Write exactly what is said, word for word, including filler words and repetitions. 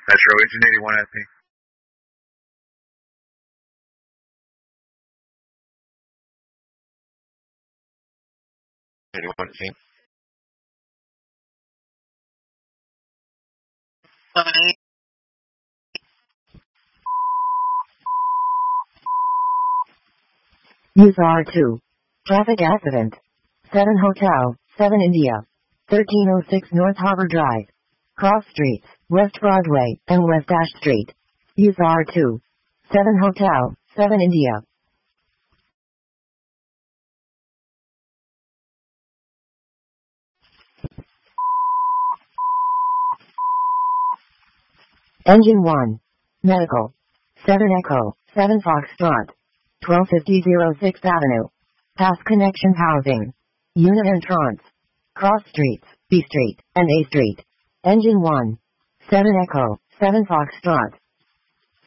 Metro Agent eighty-one at me. eighty-one team. User R two. Traffic accident. seven Hotel, seven India. thirteen oh six North Harbor Drive. Cross Streets, West Broadway, and West Ash Street. User R two. seven Hotel, seven India. Engine one. Medical. seven Echo, seven Foxtrot. twelve fifty oh sixth Avenue. Pass Connections Housing. Unit entrance. Cross Streets, B Street, and A Street. Engine one. seven Echo, seven Foxtrot.